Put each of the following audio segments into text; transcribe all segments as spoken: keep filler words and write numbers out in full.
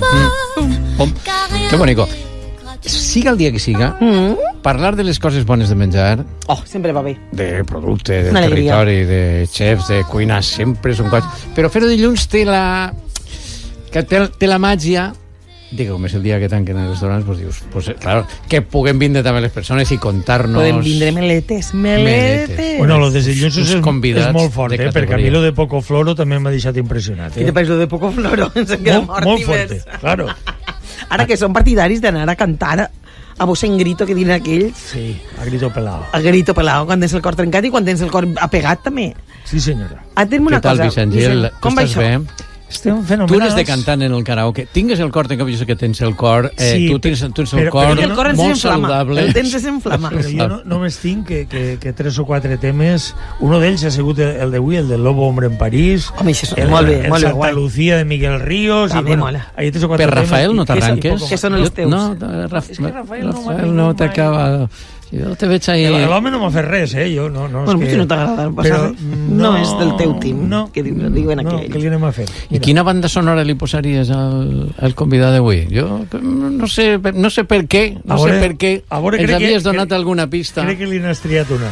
Pom. Qué bonito. Siga el dia que siga, mm. parlar de les coses bones de menjar... Oh, sempre va bé. De producte, de territori, de xefs, de cuina, sempre són coses... Però fer-ho dilluns té la... que té, té la màgia... Digue, com és el dia que tanquen els restaurants, doncs dius, pues, claro, que puguem vindre també les persones i contar-nos... Podem vindre meletes, meletes... meletes. Bueno, lo de dilluns és, és molt fort, eh? Perquè a mi lo de Poco Floro també m'ha deixat impressionat. Eh? Què te pareix lo de Poco Floro? Ens queda molt, molt forte, claro. Ara que són partidaris d'anar a cantar a voz en grito, que diuen aquells. Sí, a grito pelado. A grito pelado, quan tens el cor trencat i quan tens el cor apegat també. Sí, senyora. Ah, tenme una Què tal, cosa. Vicent Gil? Com va això? Bé? Estem tu eres de cantant en el karaoke. Tingues el cor, tengo, jo sé que tens el cor, eh, sí, tu tens, tens el però, cor però, el cor molt saludable. El temps és en flama. Però jo no, només tinc que, que, que tres o quatre temes. Uno d'ells ha sigut el d'avui, el del Lobo Hombre en París. Home, això és el, molt bé, el molt bé. Santa Lucía de Miguel Ríos. També i, bueno, mola. Hay tres o quatre per Rafael temes, no t'arranques? Que són els teus. No, Raf, és que Rafael, Rafael no, no t'acaba... Jo te veig ahí... L'home no m'ha fet res, eh? Jo, no, no, bueno, és que... si no t'agrada el passat, no, no és del teu team, no, que diuen no, aquells. Què li anem a fer? Mira. I quina banda sonora li posaries al, al convidat d'avui? Jo no sé, no sé per què, no veure, sé per què. Veure, ens havies que, donat que, alguna pista. Crec que li n'has triat una.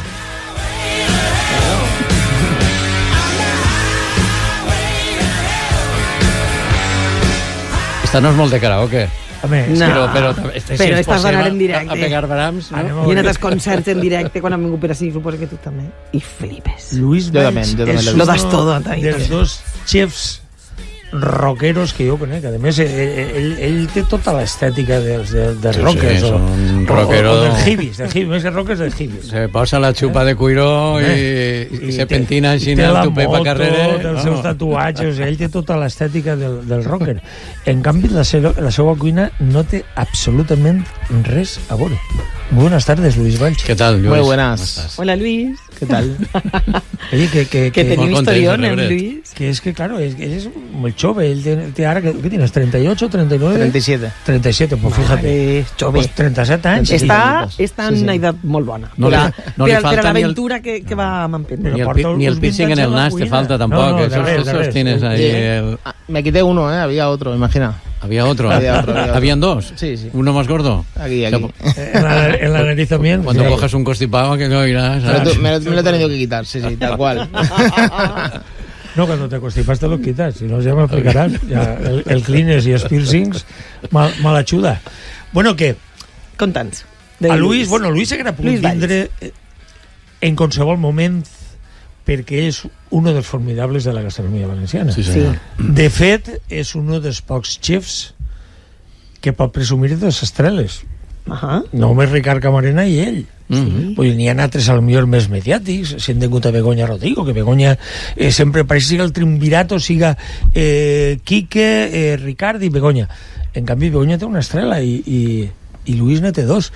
Esta no és molt de karaoke. A més, no, però, però, este, però si estàs d'anar en directe. A, a pegar brams, no? I en altres concerts en directe, quan han vingut per així, suposo que tu també. I flipes. Luis Valls és lo das todo, dels dos chefs rockeros que jo conec. A més, ell, ell, ell té tota l'estètica dels, dels, dels sí, rockers. Sí, o, rockero... o, o dels hippies, dels hippies, més que rockers, dels hippies. Se posa la xupa de cuiro i, eh? i, i se pentina així en el tupé pa carrere. Té els seus tatuatges, ell té tota l'estètica del, del rocker. En canvi, la seva, la seva cuina no té absolutament res a veure. Buenas tardes, Luis Valls. ¿Qué tal, Luis? Muy buenas. Hola, Luis. ¿Qué tal? Oye, que, que, que, que tenía un historión, ¿eh, Luis? Que es que, claro, es, es muy chove. Él tiene, tiene ahora, ¿qué tienes? ¿treinta y ocho, treinta y nueve? treinta y siete. treinta y siete, pues fíjate. Vale, chove. Pues treinta y siete anys. Està, està en sí, sí. una edat molt bona. No li, no li per, falta per ni el... l'aventura que, que va m'emprendre. Ni el, ni el piercing en el nas te falta tampoco. No, no, esos, de res, esos de res. tienes ahí Sí. el... Ah, me quité uno, ¿eh? Había otro, imagina. Había otro. Había otro, había otro. ¿Habían dos? Sí, sí. ¿Uno más gordo? Aquí, aquí. O sea, En la, en la nariz también. cuando sí. cojas un constipado, que no irás. Me lo, me, lo, me lo he tenido que quitar, sí, sí, tal cual. No, cuando te constipas te lo quitas. Si no, ya me explicarás. Ya, el, el cleaners y els piercings, mal, mal ayuda. Bueno, que... Conta'ns. A Luis, bueno, Luis haguera pogut vindre en qualsevol moment perquè és un dels formidables de la gastronomia valenciana. Sí, sí. De fet, és un dels pocs xefs que pot presumir de les estreles. Uh -huh. Només Ricard Camarena i ell. Mm-hmm. Vull dir, n'hi ha altres al millor més mediàtics. Si hem tingut a Begoña Rodrigo, que Begoña eh, sempre pareix siga el triumvirato, siga eh, Quique, eh, Ricard i Begoña. En canvi, Begoña té una estrela i, i, i Luis ne té dos.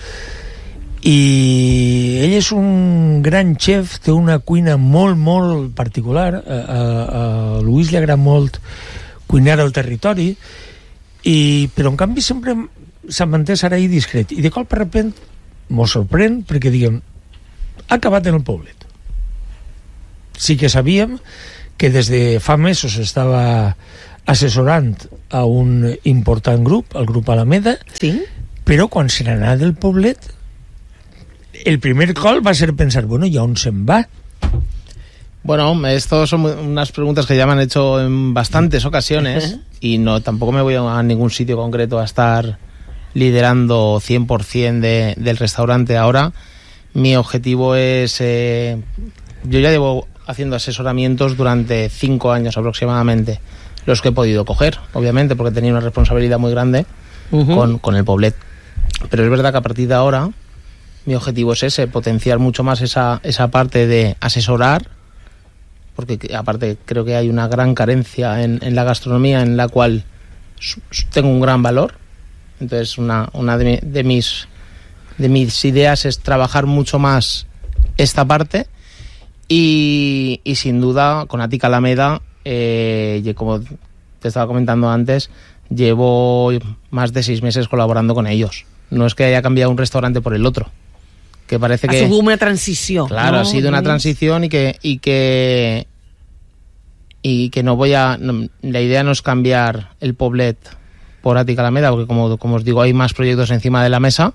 I ell és un gran xef, té una cuina molt, molt particular. A, a, a Luis li agrada molt cuinar al territori, i, però en canvi sempre s'ha mantès ara ahí discret, i de cop per repent mos sorprèn perquè diguem ha acabat en el poblet. Sí que sabíem que des de fa mesos estava assessorant a un important grup, el grup Alameda, sí? Però quan se n'anà del poblet el primer col va ser pensar, bueno, ¿y a on se'n va? Bueno, esto son unas preguntas que ya me han hecho en bastantes ocasiones y no tampoco me voy a ningún sitio concreto a estar liderando cien por ciento de, del restaurante ahora. Mi objetivo es... Eh, yo ya llevo haciendo asesoramientos durante cinco años aproximadamente, los que he podido coger, obviamente, porque tenía una responsabilidad muy grande uh-huh. con, con el Poblet. Pero es verdad que a partir de ahora mi objetivo es ese, potenciar mucho más esa, esa parte de asesorar, porque aparte creo que hay una gran carencia en, en la gastronomía en la cual tengo un gran valor. Entonces una, una de, mi, de, mis, de mis ideas es trabajar mucho más esta parte y, y sin duda con Atica Alameda, eh, como te estaba comentando antes, llevo más de seis meses colaborando con ellos. No es que haya cambiado un restaurante por el otro, que parece que... Ha sido una transición. Claro, ¿no? ha sido una transición y que... Y que y que no voy a... No, la idea no es cambiar el Poblet por Ática Alameda, porque como, como os digo, hay más proyectos encima de la mesa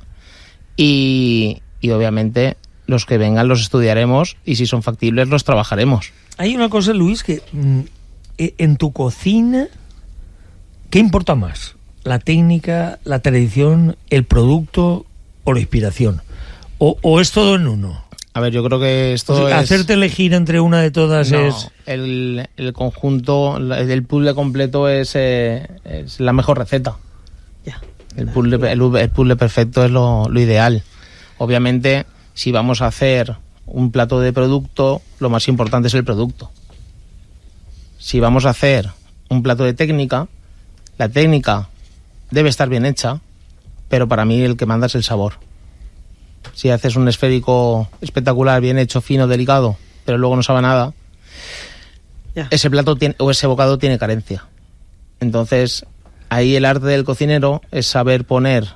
y, y obviamente los que vengan los estudiaremos y si son factibles los trabajaremos. Hay una cosa, Luis, que mm, en tu cocina, ¿qué importa más? ¿La técnica, la tradición, el producto o la inspiración? ¿O, o es todo en uno? A ver, yo creo que esto o sea, es... Hacerte elegir entre una de todas no, es... El, el conjunto, el puzzle completo es, eh, es la mejor receta. Ya. El puzzle, el, el puzzle perfecto es lo, lo ideal. Obviamente, si vamos a hacer un plato de producto, lo más importante es el producto. Si vamos a hacer un plato de técnica, la técnica debe estar bien hecha, pero para mí el que manda es el sabor. Si haces un esférico espectacular, bien hecho, fino, delicado, pero luego no sabe nada, yeah. ese plato tiene, o ese bocado tiene carencia. Entonces, ahí el arte del cocinero es saber poner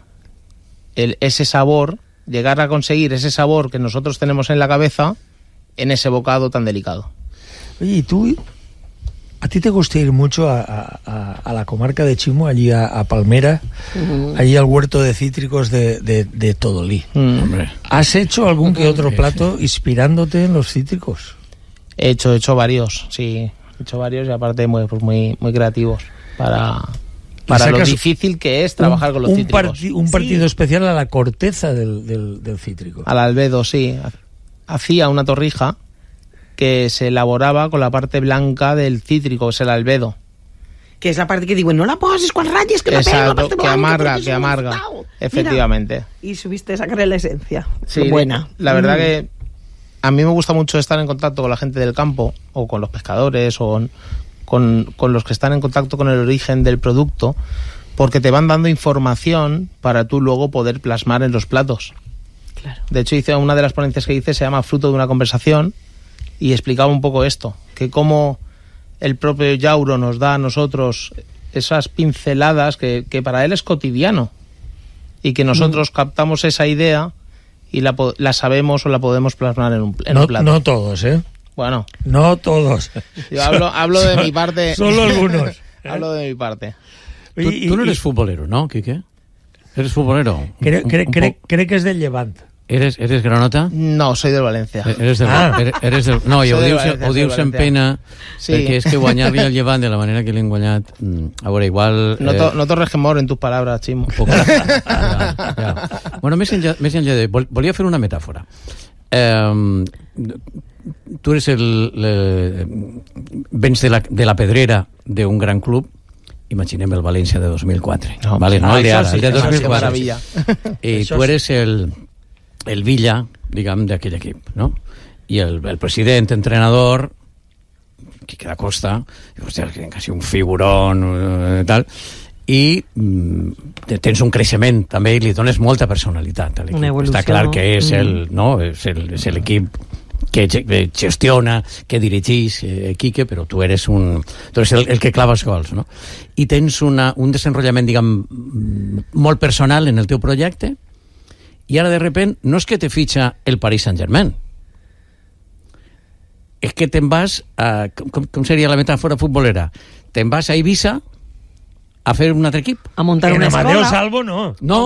el, ese sabor, llegar a conseguir ese sabor que nosotros tenemos en la cabeza en ese bocado tan delicado. Oye, ¿y tú? ¿A ti te gusta ir mucho a, a, a la comarca de Chimo, allí a, a Palmera, uh-huh. allí al huerto de cítricos de, de, de Todolí? Mm. Hombre. ¿Has hecho algún que otro plato inspirándote en los cítricos? He hecho, he hecho varios, sí. He hecho varios y aparte muy, pues muy, muy creativos para, para lo difícil que es trabajar un, con los un cítricos. Parti, un partido sí. especial a la corteza del, del, del cítrico. Al albedo, sí. Hacía una torrija que se elaboraba con la parte blanca del cítrico, es el albedo. Que es la parte que digo, no la poses quan ratlles, que Exacto, la pego, que amarga, que amarga. Efectivamente. Mira, y subiste a sacarle la esencia. Sí, buena. La verdad mm. que a mí me gusta mucho estar en contacto con la gente del campo, o con los pescadores, o con, con los que están en contacto con el origen del producto, porque te van dando información para tú luego poder plasmar en los platos. Claro. De hecho, hice una de las ponencias que hice, se llama Fruto de una conversación, y explicaba un poco esto, que cómo el propio Yauro nos da a nosotros esas pinceladas que, que para él es cotidiano y que nosotros mm. captamos esa idea y la, la sabemos o la podemos plasmar en un, en no, un plato. No todos, ¿eh? Bueno. No todos. Yo hablo, hablo de mi parte. Solo algunos. ¿eh? Hablo de mi parte. Tú, tú no eres futbolero, ¿no, Quique? ¿Eres futbolero? Cree, cree, cree, cree que es del Levante. ¿Eres, eres granota? No, soy del Valencia. Eres del, ah. eres, eres del, no, i ho dius, ho dius en pena, sí. perquè és que guanyar-li al Llevant de la manera que l'hem guanyat, a veure, igual... No, to, eh, no torres que mor en tus palabras, Chimo. Ja, ja. Bueno, més enllà, més enllà de... Vol, volia fer una metàfora. Eh, tu eres el... el vens de la, de la pedrera d'un gran club, imaginem el València de dos mil quatre. No, vale, no, el de ara, el de dos mil quatre. I tu eres el... el Villa, diguem, d'aquell equip, no? I el, el president, entrenador, Quique da Costa, hòstia, que quasi un figurón, eh, tal, i mm, tens un creixement també i li dones molta personalitat a l'equip. Està clar que és el, no? és el, és l'equip que gestiona, que dirigís eh, Quique, però tu eres un tu eres el, el que clava els gols, no? I tens una, un desenvolupament, diguem, molt personal en el teu projecte. I ara, de repente, no és que te fitxa el Paris Saint-Germain. És que te'n vas a... Com, com seria la metàfora futbolera? Te'n vas a Ibiza a fer un altre equip. A muntar en una escola. Amadeo Salvo, no. No,